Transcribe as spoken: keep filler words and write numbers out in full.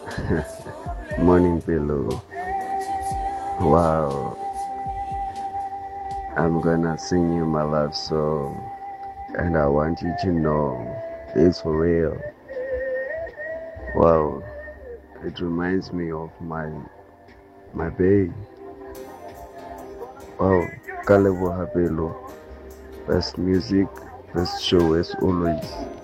Morning pillow. Wow, I'm gonna sing you my love song, and I want you to know it's for real. Wow, it reminds me of my my babe. Wow, Kalebo Hapelo. Best music, best show as always.